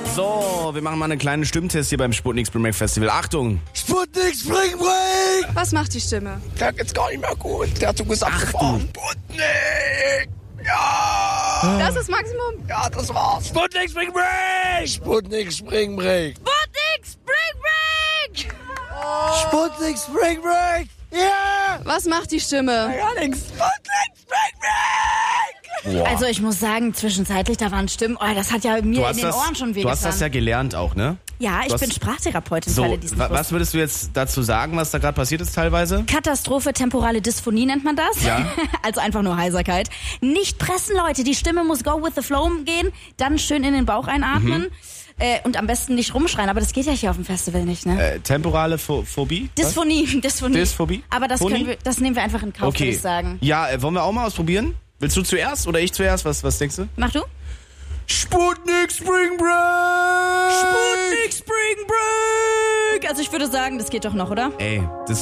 So, wir machen mal einen kleinen Stimmtest hier beim Sputnik Spring Break Festival. Achtung! Sputnik Spring Break! Was macht die Stimme? Der geht's gar nicht mehr gut. Der Zug ist abgefahren. Sputnik! Ja! Das ist Maximum. Ja, das war's. Sputnik Spring Break! Sputnik Spring Break! Sputnik Spring Break! Sputnik Spring Break! Ja! Was macht die Stimme? Gar nichts. Sputnik Spring Break! Boah. Also ich muss sagen, zwischenzeitlich, da waren Stimmen, das hat ja mir in den Ohren schon wehgetan. Du hast das ja gelernt auch, ne? Ja, ich bin Sprachtherapeutin für So, alle diesen was würdest du jetzt dazu sagen, was da gerade passiert ist teilweise? Katastrophe, temporale Dysphonie nennt man das. Ja. Also einfach nur Heiserkeit. Nicht pressen, Leute. Die Stimme muss go with the flow gehen. Dann schön in den Bauch einatmen. Und am besten nicht rumschreien. Aber das geht ja hier auf dem Festival nicht, ne? Temporale Phobie? Dysphonie. Dysphobie? Aber das Phobie? das nehmen wir einfach in Kauf, würde ich sagen. Ja, wollen wir auch mal ausprobieren? Willst du zuerst oder ich zuerst? Was denkst du? Mach du? Sputnik Spring Break! Sputnik Spring Break! Also ich würde sagen, das geht doch noch, oder? Ey, das